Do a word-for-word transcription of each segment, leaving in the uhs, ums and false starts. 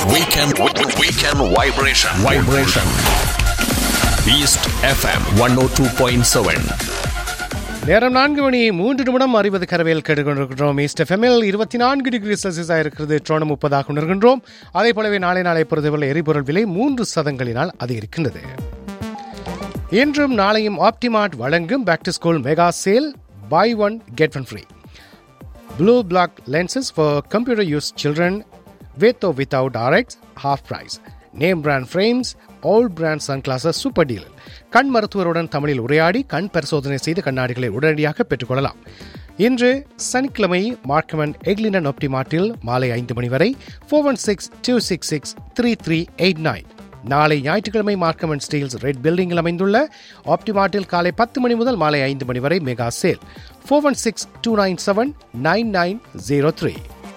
Weekend Weekend Vibration Vibration East F M one oh two point seven. நேரம் நான்கு மணி மூன்று நிமிடம் அறிவது கரவையில் கேட்டுக்கொண்டிருக்கிறோம். ஈஸ்ட் எஃப்எம்மில் இருபத்தி நான்கு டிகிரி செல்சியஸாக இருக்கிறது. ட்ரோனம் முப்பதாக உணர்கின்றோம். அதே போலவே நாளை நாளை பொறுத்தவரை எரிபொருள் விலை மூன்று சதங்களினால் அதிகரிக்கின்றது. இன்றும் நாளையும் ஆப்டிமார்ட் வழங்கும் back to school mega sale. By one get one free. Blue black lenses for computer use children with or without R X half price. Name brand frames all brand sunglasses super deal. கண் மருத்துவருடன் தமிழில் உரையாடி கண் பரிசோதனை செய்து கண்ணாடிகளை உடனடியாக பெற்றுக்கொள்ளலாம். இன்று சனிக்கிழமை மார்க்கமன் எக்லினன் ஆப்டிமார்ட்டில் மாலை ஐந்து மணி வரை four one six two six six three three eight nine. நாளை ஞாயிற்றுக்கிழமை மார்க்கமன் ஸ்டீல்ஸ் ரெட் பில்டிங்கில் அமைந்துள்ள ஆப்டிமார்ட்டில் காலை பத்து மணி முதல் மாலை ஐந்து மணி வரை mega sale. Four one six two nine seven nine nine zero three.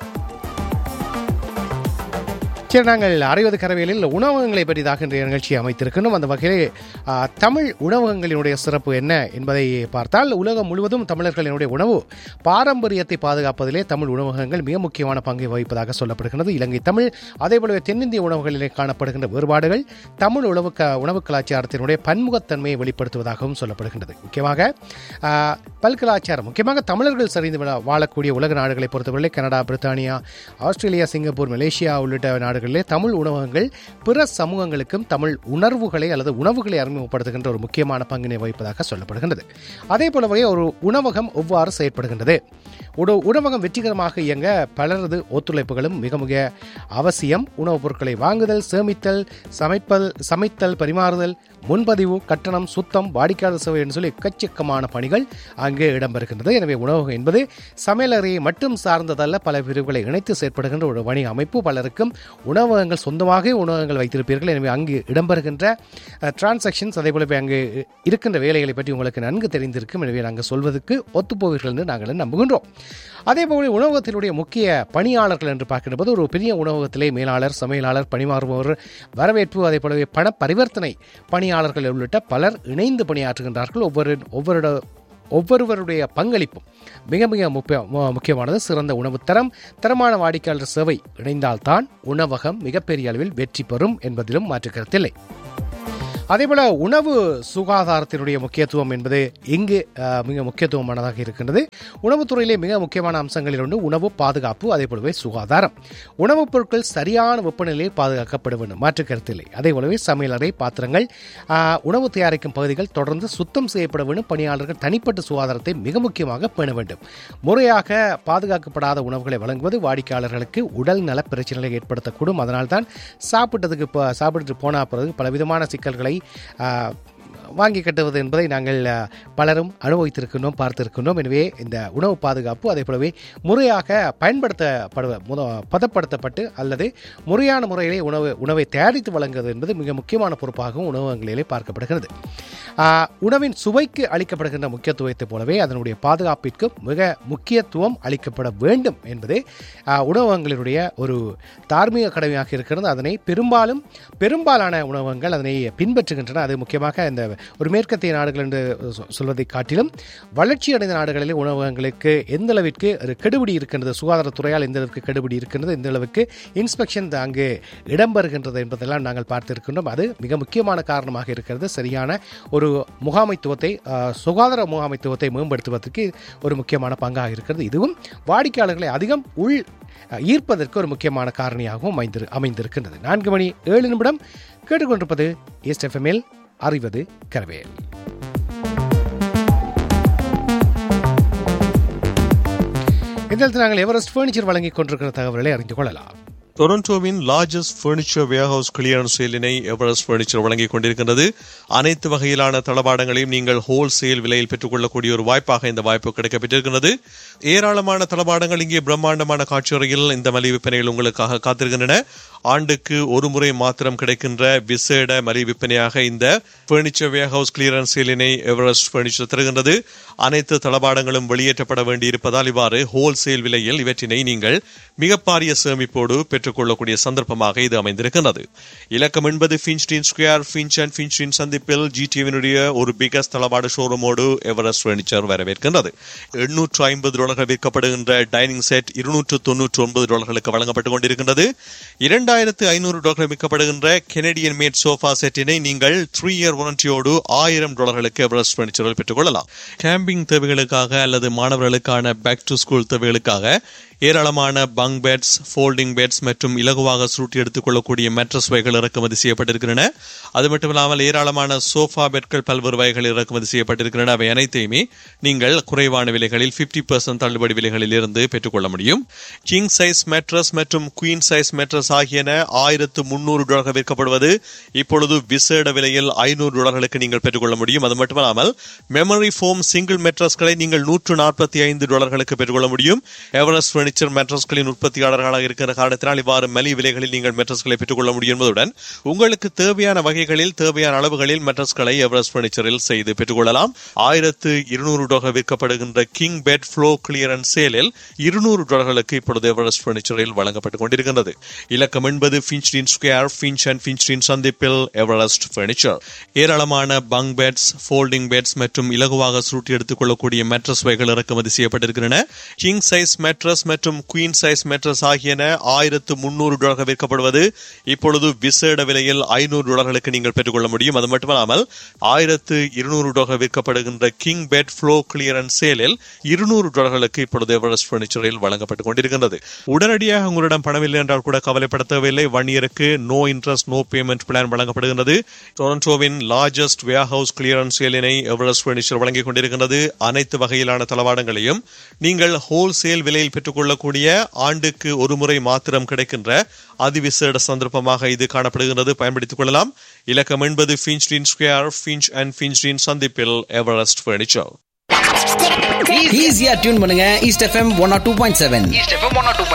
சரி, நாங்கள் அறிவது கரவையில் உணவகங்களை பற்றிதாக இன்றைய நிகழ்ச்சியை அமைத்திருக்கணும். அந்த வகையிலே தமிழ் உணவகங்களினுடைய சிறப்பு என்ன என்பதை பார்த்தால், உலகம் முழுவதும் தமிழர்களினுடைய உணவு பாரம்பரியத்தை பாதுகாப்பதிலே தமிழ் உணவகங்கள் மிக முக்கியமான பங்கை வகிப்பதாக சொல்லப்படுகிறது. இலங்கை தமிழ் அதேபோல தென்னிந்திய உணவுகளிலே காணப்படுகின்ற வேறுபாடுகள் தமிழ் உணவு உணவு கலாச்சாரத்தினுடைய பன்முகத்தன்மையை வெளிப்படுத்துவதாகவும் சொல்லப்படுகின்றது. முக்கியமாக பல்கலாச்சாரம், முக்கியமாக தமிழர்கள் சரிந்து வாழக்கூடிய உலக நாடுகளை பொறுத்தவரை கனடா, பிரித்தானியா, ஆஸ்திரேலியா, சிங்கப்பூர், மலேசியா உள்ளிட்ட நாடுகள் தமிழ் உணவகங்கள் பிற சமூகங்களுக்கும் தமிழ் உணர்வுகளை அல்லது உணவுகளை அறிமுகப்படுத்துகின்ற ஒரு முக்கியமான பங்கினை வகிப்பதாக சொல்லப்படுகின்றது. அதே போலவே ஒரு உணவகம் எவ்வாறு செயற்படுகின்றது, உணவகம் வெற்றிகரமாக இயங்க பலரது ஒத்துழைப்புகளும் மிக மிக அவசியம். உணவுப் பொருட்களை வாங்குதல், சேமித்தல், சமைப்பல் சமைத்தல் பரிமாறுதல், முன்பதிவு, கட்டணம், சுத்தம், வாடிக்கையாளர் சேவை என்று சொல்லி எக்கச்சக்கமான பணிகள் அங்கே இடம்பெறுகின்றது. எனவே உணவகம் என்பது சமையலறையை மட்டும் சார்ந்ததல்ல, பல பிரிவுகளை இணைத்து செயற்படுகின்ற ஒரு வணிக அமைப்பு. பலருக்கும் உணவகங்கள் சொந்தமாக உணவகங்கள் வைத்திருப்பீர்கள். எனவே அங்கு இடம்பெறுகின்ற டிரான்சாக்ஷன்ஸ், அதே போல அங்கு இருக்கின்ற வேலைகளை பற்றி உங்களுக்கு நன்கு தெரிந்திருக்கும். எனவே நாங்கள் சொல்வதற்கு ஒத்துப்போவீர்கள் என்று நாங்கள் நம்புகின்றோம். அதேபோல உணவகத்தினுடைய முக்கிய பணியாளர்கள் என்று பார்க்கின்ற போது, ஒரு பெரிய உணவகத்திலே மேலாளர், சமையலாளர், பணிமாறுபவர், வரவேற்பு, அதே போலவே பண பரிவர்த்தனை பணியாளர்கள் உள்ளிட்ட பலர் இணைந்து பணியாற்றுகின்றார்கள். ஒவ்வொரு ஒவ்வொரு ஒவ்வொருவருடைய பங்களிப்பும் மிக மிக முக்கியமானது. சிறந்த உணவு தரம், தரமான வாடிக்கையாளர் சேவை இணைந்தால்தான் உணவகம் மிகப்பெரிய அளவில் வெற்றி பெறும் என்பதிலும் மாற்று கருத்தில்லை. அதேபோல உணவு சுகாதாரத்தினுடைய முக்கியத்துவம் என்பது இங்கு மிக முக்கியத்துவமானதாக இருக்கின்றது. உணவுத்துறையிலே மிக முக்கியமான அம்சங்களில் ஒன்று உணவு பாதுகாப்பு, அதே போலவே சுகாதாரம். உணவுப் பொருட்கள் சரியான வெப்பநிலையில் பாதுகாக்கப்பட வேண்டும், மாற்று கருத்தில்லை. அதே போலவே சமையலறை, பாத்திரங்கள், உணவு தயாரிக்கும் பகுதிகள் தொடர்ந்து சுத்தம் செய்யப்பட வேண்டும். பணியாளர்கள் தனிப்பட்ட சுகாதாரத்தை மிக முக்கியமாக பேண வேண்டும். முறையாக பாதுகாக்கப்படாத உணவுகளை வழங்குவது வாடிக்கையாளர்களுக்கு உடல் நல பிரச்சனைகளை ஏற்படுத்தக்கூடும். அதனால்தான் சாப்பிட்டதுக்கு சாப்பிட்டு போன பிறகு பலவிதமான சிக்கல்களை வாங்கி கட்டுவது என்பதை நாங்கள் பலரும் அனுபவித்திருக்கின்றோம், பார்த்திருக்கின்றோம். எனவே இந்த உணவு பாதுகாப்பு, அதே போலவே முறையாக பயன்படுத்தப்படுவ பதப்படுத்தப்பட்டு அல்லது முறையான முறையிலே உணவு உணவை தயாரித்து வழங்குவது என்பது மிக முக்கியமான பொறுப்பாகவும் உணவகங்களிலே பார்க்கப்படுகிறது. உணவின் சுவைக்கு அளிக்கப்படுகின்ற முக்கியத்துவத்தை போலவே அதனுடைய பாதுகாப்பிற்கு மிக முக்கியத்துவம் அளிக்கப்பட வேண்டும் என்பது உணவகங்களினுடைய ஒரு தார்மீக கடமையாக இருக்கிறது. அதனை பெரும்பாலும் பெரும்பாலான உணவகங்கள் அதனை பின்பற்றுகின்றன. அது முக்கியமாக இந்த ஒரு மேற்கத்திய நாடுகள் என்று சொல்வதை காட்டிலும் வளர்ச்சி அடைந்த நாடுகளிலே உணவகங்களுக்கு எந்த அளவிற்கு கெடுபிடி இருக்கின்றது, சுகாதாரத்துறையால் எந்த அளவுக்கு கெடுபிடி இருக்கின்றது, எந்த அளவுக்கு இன்ஸ்பெக்ஷன் அங்கு இடம்பெறுகின்றது என்பதெல்லாம் நாங்கள் பார்த்திருக்கின்றோம். அது மிக முக்கியமான காரணமாக இருக்கிறது. சரியான ஒரு முகாமைத்துவத்தை, சுகாதார முகாமைத்துவத்தை மேம்படுத்துவதற்கு ஒரு முக்கியமான பங்காக இருக்கிறது. இதுவும் வாடிக்கையாளர்களை அதிகம் உள் ஈர்ப்பதற்கு ஒரு முக்கியமான காரணியாகவும் அமைந்திருக்கின்றது. நான்கு மணி ஏழு நிமிடம் கேட்டுக்கொண்டிருப்பது ஈஸ்ட் எஃப்எம்மில் அறிவது கரவேல். இந்த நாங்கள் எவரெஸ்ட் பர்னிச்சர் வழங்கிக் கொண்டிருக்கிற தகவல்களை அறிந்து கொள்ளலாம். டொரண்டோவின் largest furniture warehouse clearance சேலினை Everest furniture வழங்கிக் கொண்டிருக்கின்றது. அனைத்து வகையிலான தளபாடங்களையும் நீங்கள் ஹோல்சேல் விலையில் பெற்றுக்கொள்ளக்கூடிய ஒரு வாய்ப்பாக இந்த வாய்ப்பு கிடைக்கப்பட்டிருக்கிறது. ஏராளமான தளபாடங்கள் இங்கே பிரம்மாண்டமான காட்சியறையில் இந்த மலிவு விற்பனைகள் உங்களுக்காக காத்திருக்கின்றன. ஆண்டுக்கு ஒரு முறை மாத்திரம் கிடைக்கின்ற விசேட மலிவு விற்பனையாக இந்த furniture warehouse clearance சேலினை Everest furniture தருகின்றது. அனைத்து தளபாடங்களும் வெளியேற்றப்பட வேண்டியிருப்பதால் இவ்வாறு ஹோல்சேல் விலையில் இவற்றினை நீங்கள் மிக பாரிய சேமிப்போடு பெற்றுக் பெற்றுக்கொள்ளக்கூடிய சந்தர்ப்பமாக இது அமைந்திருக்கிறது. இலக்கம் என்பது ஃபின்ச்டின் ஸ்கொயர், ஃபின்ச் அண்ட் ஃபின்ச்டின் சந்திப்பில் ஜிடிவினுடைய ஒரு பிகஸ்ட் தளபாட ஷோரூமோடு எவரெஸ்ட் பர்னிச்சர் வரவேற்கின்றது. எண்ணூற்று ஐம்பது டாலர்கள் விற்கப்படுகின்ற டைனிங் செட் இருநூற்று தொன்னூற்று ஒன்பது டாலர்களுக்கு வழங்கப்பட்டுக் கொண்டிருக்கின்றது. இரண்டாயிரத்து ஐநூறு டாலர்கள் விற்கப்படுகின்ற கெனடியன் மேட் சோஃபா செட்டினை நீங்கள் த்ரீ இயர் வாரண்டியோடு ஆயிரம் டாலர்களுக்கு எவரெஸ்ட் பர்னிச்சரில் பெற்றுக் கொள்ளலாம். கேம்பிங் தேவைகளுக்காக அல்லது மாணவர்களுக்கான பேக் டு ஸ்கூல் தேவைகளுக்காக ஏராளமான பங்க் பெட்ஸ், ஃபோல்டிங் பெட்ஸ் மற்றும் இலகுவாக சுருட்டி எடுத்துக் கொள்ளக்கூடிய மேட்ரஸ் வகைகள் இறக்குமதி செய்யப்பட்டிருக்கின்றன. அது மட்டுமில்லாமல் ஏராளமான சோஃபா பெட்கள் பல்வேறு வகைகள் இறக்குமதி செய்யப்பட்டிருக்கின்றன. அவை அனைத்தையுமே நீங்கள் குறைவான விலைகளில் பிப்டி பெர்சென்ட் தள்ளுபடி விலைகளில் இருந்து பெற்றுக்கொள்ள முடியும். கிங் சைஸ் மேட்ரஸ் மற்றும் குவீன் சைஸ் மேட்ரஸ் ஆகியன ஆயிரத்து முன்னூறு டாலர்கள் விற்கப்படுவது இப்பொழுது விசேட விலையில் ஐநூறு டாலர்களுக்கு நீங்கள் பெற்றுக்கொள்ள முடியும். அது மட்டுமல்லாமல் மெமரி ஃபோம் சிங்கிள் மேட்ரஸ்களை நீங்கள் நூற்று நாற்பத்தி ஐந்து டாலர்களுக்கு பெற்றுக்கொள்ள முடியும். எவரெஸ்ட் பர்னிச்சர் மேட்ரஸ்களின் உற்பத்தியாளர்களாக இருக்கிற காரணத்தினால் இவ்வாறு மலிவு விலைகளில் நீங்கள் மேட்ரஸ்களை பெற்றுக்கொள்ள முடியும் என்பதுடன் உங்களுக்கு தேவையான வகைகளில் தேவையான அளவுகளில் மேட்ரஸ்களை எவரெஸ்ட் பர்னிச்சரில் செய்து பெற்றுக்கொள்ளலாம். ஆயிரத்து இருநூறு dollar விற்கப்படுகின்ற king bed flow clearance சேலில் இருநூறு டாலர்களுக்கு இப்பொழுது எவரெஸ்ட் பர்னிச்சரில் வழங்கப்பட்டுக் கொண்டிருக்கின்றது. இலக்கம் என்பது ஃபின்ச்டின் ஸ்கொயர், ஃபின்ச் அண்ட் ஃபின்ச்டின் சந்திப்பில் எவரெஸ்ட் பர்னிச்சர். ஏராளமான பங்க் பெட்ஸ், ஃபோல்டிங் பெட்ஸ் மற்றும் இலகுவாக சுருட்டி எடுத்துக் கொள்ளக்கூடிய மேட்ரஸ் வகைகள் இறக்குமதி செய்யப்பட்டிருக்கின்றன. கிங் சைஸ் மேட்ரஸ் மற்றும் குவீன் சைஸ் மேட்ரஸ் ஆகியன ஆயிரத்து முன்னூறு டாலர்கள் விற்கப்படுவது இப்பொழுது விசேட விலையில் ஐநூறு டாலர்களுக்கு நீங்கள் பெற்றுக்கொள்ள முடியும். அது மட்டுமல்லாமல் ஆயிரத்து இருநூறு டாலர்கள் விற்கப்படுகின்ற கிங் பெட் ஃப்ளோ கிளியரன்ஸ் சேலில் இருநூறு டாலர்களுக்கு இப்பொழுது எவரெஸ்ட் பர்னிச்சரில் வழங்கப்பட்டுக் கொண்டிருக்கின்றது. உடனடியாக உங்களிடம் பணமில்லை என்றால் கூட கவலைப்பட தேவையில்லை. ஒன் இயருக்கு no interest no payment plan வழங்கப்படுகின்றது. டொரண்டோவின் largest warehouse clearance சேலினை Everest furniture வழங்கிக் கொண்டிருக்கின்றது. அனைத்து வகையிலான தளவாடங்களையும் நீங்கள் ஹோல்சேல் விலையில் பெற்றுக்கொள்ளக்கூடிய ஆண்டுக்கு ஒரு முறை மாத்திரம் கிடைக்கின்ற அதிவிசேட சந்தர்ப்பமாக இது காணப்படுகிறது. பயன்படுத்திக் கொள்ளலாம். இலக்கம் என்பது ஃபின்ச்டின் ஸ்கொயர், ஃபின்ச் அண்ட் ஃபின்ச்டின் சந்திப்பில் எவரெஸ்ட் பர்னிச்சர். ஈஸியா டியூன் பண்ணுங்க east FM one R two point seven.